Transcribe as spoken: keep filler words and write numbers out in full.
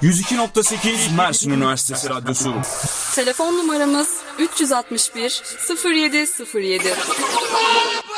yüz iki nokta sekiz Mersin Üniversitesi Radyosu. Telefon numaramız üç altı bir sıfır yedi sıfır yedi.